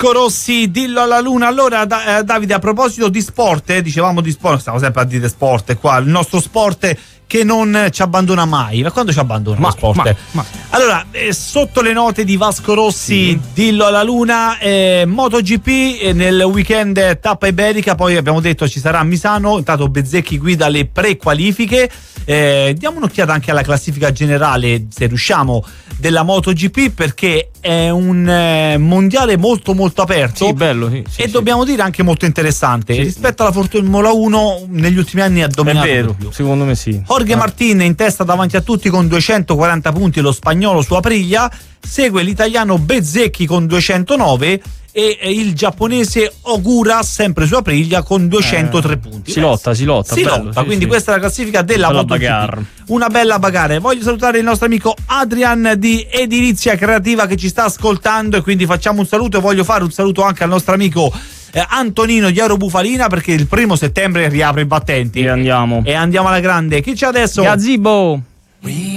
Vasco Rossi, dillo alla luna. Allora Davide, a proposito di sport, dicevamo di sport, stiamo sempre a dire sport qua, il nostro sport che non ci abbandona mai. Ma quando ci abbandona lo sport? Allora, sotto le note di Vasco Rossi, dillo alla luna, MotoGP nel weekend tappa iberica, poi abbiamo detto ci sarà Misano, intanto Bezzecchi guida le prequalifiche. Diamo un'occhiata anche alla classifica generale, se riusciamo, della MotoGP, perché è un mondiale molto molto aperto, bello, e dobbiamo dire anche molto interessante. Rispetto alla Formula 1 negli ultimi anni ha dominato. È vero, di più. secondo me sì. Jorge Martin in testa davanti a tutti con 240 punti, lo spagnolo su Aprilia, segue l'italiano Bezzecchi con 209 e il giapponese Ogura sempre su Aprilia con 203 punti. Si lotta, bello, quindi questa è la classifica della MotoGP. Una bella bagarre. Voglio salutare il nostro amico Adrian di Edilizia Creativa che ci sta ascoltando, e quindi facciamo un saluto, e voglio fare un saluto anche al nostro amico Antonino di Aerobufalina, perché il 1° settembre riapre i battenti e andiamo alla grande. Chi c'è adesso? Gazebo.